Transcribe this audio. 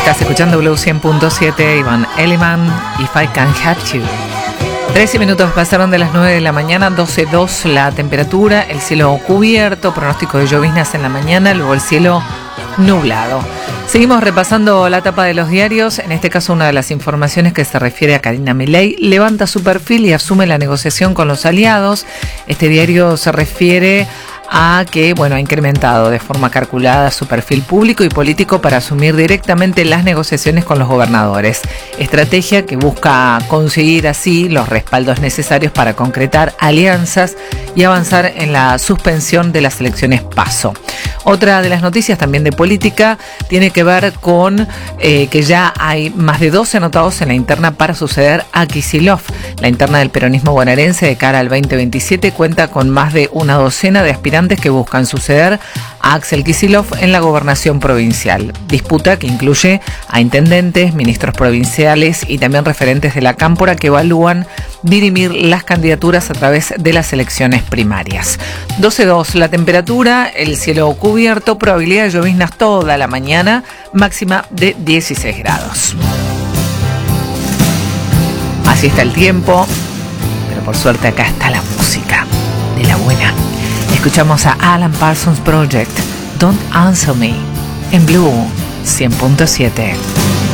Estás escuchando Blue 100.7, Ivan Elliman, If I Can Have You. 13 minutos pasaron de las 9 de la mañana, 12.2 la temperatura, el cielo cubierto, pronóstico de lloviznas en la mañana, luego el cielo nublado. Seguimos repasando la tapa de los diarios, en este caso una de las informaciones que se refiere a Karina Milei, levanta su perfil y asume la negociación con los aliados. Este diario se refiere a que, ha incrementado de forma calculada su perfil público y político para asumir directamente las negociaciones con los gobernadores. Estrategia que busca conseguir así los respaldos necesarios para concretar alianzas y avanzar en la suspensión de las elecciones PASO. Otra de las noticias también de política tiene que ver con que ya hay más de 12 anotados en la interna para suceder a Kicillof. La interna del peronismo bonaerense de cara al 2027 cuenta con más de una docena de aspirantes que buscan suceder a Axel Kicillof en la gobernación provincial. Disputa que incluye a intendentes, ministros provinciales y también referentes de la cámpora que evalúan dirimir las candidaturas a través de las elecciones primarias. 12.2 la temperatura, el cielo cubierto, probabilidad de lloviznas toda la mañana, máxima de 16 grados. Así está el tiempo, pero por suerte acá está la música de la buena. Escuchamos a Alan Parsons Project, Don't Answer Me, en Blue 100.7.